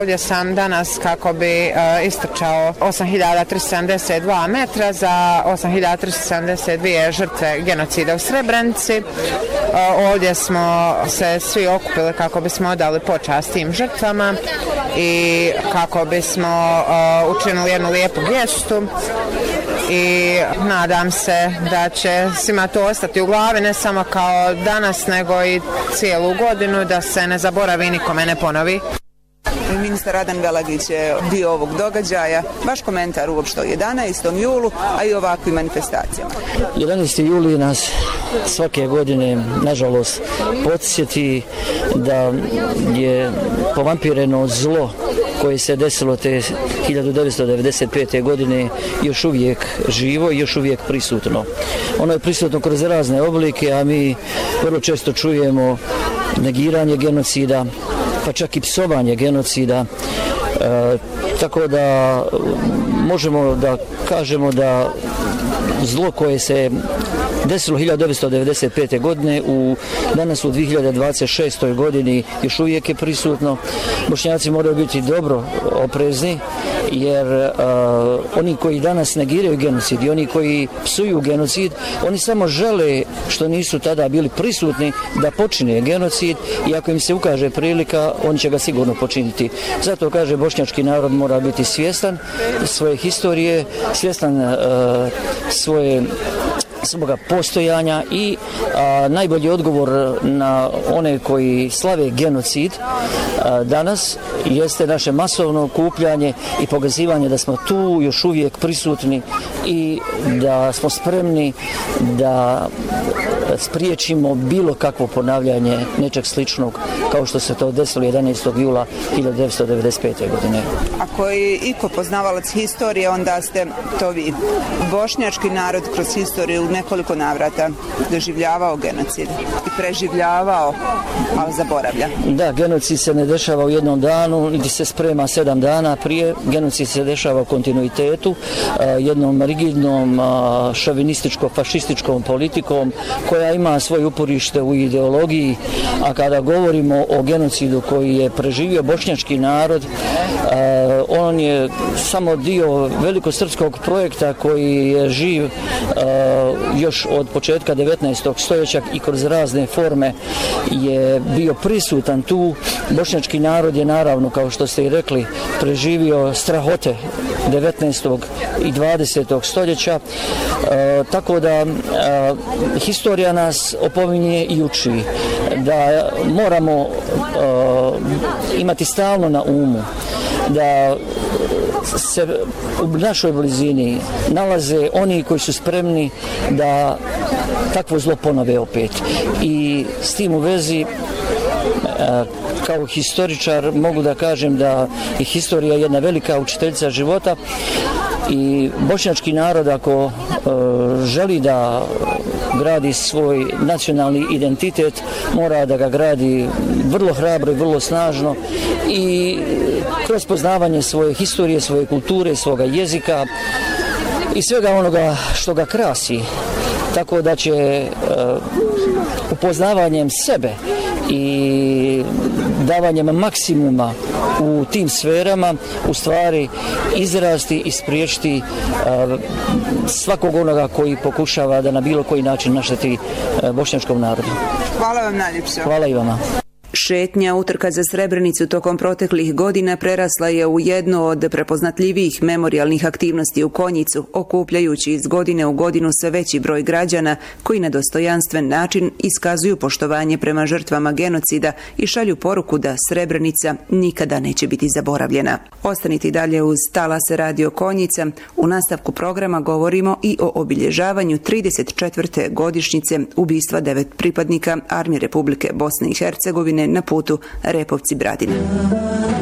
Ovdje sam danas kako bi istrčao 8.372 metra za 8.372 žrtve genocida u Srebrenici. Ovdje smo se svi okupili kako bismo odali počast tim žrtvama i kako bismo učinili jednu lijepu gestu. I nadam se da će svima to ostati u glavi, ne samo kao danas, nego i cijelu godinu, da se ne zaboravi, nikome ne ponovi. Ministar Radan Velagić je dio ovog događaja. Vaš komentar uopšte o 11. julu, a i ovakvim manifestacijama. 11. juli nas svake godine, nažalost, podsjeti da je povampireno zlo koje se desilo te 1995. godine još uvijek živo i još uvijek prisutno. Ono je prisutno kroz razne oblike, a mi vrlo često čujemo negiranje genocida, pa čak i psovanje genocida, tako da možemo da kažemo da zlo koje se desilo 1995. godine danas u 2026. godini još uvijek je prisutno. Bošnjaci moraju biti dobro oprezni, jer oni koji danas negiraju genocid i oni koji psuju genocid, oni samo žele, što nisu tada bili prisutni, da počine genocid, i ako im se ukaže prilika, oni će ga sigurno počiniti. Zato kaže, bošnjački narod mora biti svjestan svoje historije, svjestan svoga postojanja i najbolji odgovor na one koji slave genocid danas jeste naše masovno okupljanje i pokazivanje da smo tu još uvijek prisutni i da smo spremni da spriječimo bilo kakvo ponavljanje nečeg sličnog kao što se to desilo 11. jula 1995. godine. Ako je iko poznavalac historije, onda ste to vi. Bošnjački narod kroz historiju nekoliko navrata doživljavao genocid i preživljavao, ali zaboravlja. Da, genocid se ne dešava u jednom danu, niti se sprema 7 dana prije. Genocid se dešava u kontinuitetu, jednom rigidnom šovinističko-fašističkom politikom koja ima svoje uporište u ideologiji, a kada govorimo o genocidu koji je preživio bošnjački narod, on je samo dio velikosrpskog projekta koji je živ još od početka 19. stoljeća i kroz razne forme je bio prisutan tu. Bošnjački narod je naravno, kao što ste i rekli, preživio strahote 19. i 20. stoljeća, tako da historija nas opominje i uči da moramo imati stalno na umu da se u našoj blizini nalaze oni koji su spremni da takvo zlo ponove opet. I s tim u vezi, kao historičar, mogu da kažem da je historija jedna velika učiteljica života i bošnjački narod, ako želi da gradi svoj nacionalni identitet, mora da ga gradi vrlo hrabro i vrlo snažno i kroz poznavanje svoje historije, svoje kulture, svoga jezika i svega onoga što ga krasi. Tako da će upoznavanjem sebe i davanjem maksimuma u tim sferama u stvari izrasti i spriječiti svakog onoga koji pokušava da na bilo koji način našteti bošnjačkom narodu. Hvala vam najljepše. Hvala i vama. Šetnja utrka za Srebrenicu tokom proteklih godina prerasla je u jednu od prepoznatljivijih memorijalnih aktivnosti u Konjicu, okupljajući iz godine u godinu sve veći broj građana koji na dostojanstven način iskazuju poštovanje prema žrtvama genocida i šalju poruku da Srebrenica nikada neće biti zaboravljena. Ostanite dalje uz talase Radio Konjica. U nastavku programa govorimo i o obilježavanju 34. godišnjice ubistva 9 pripadnika Armije Republike Bosne i Hercegovine na putu Repovci-Bradine.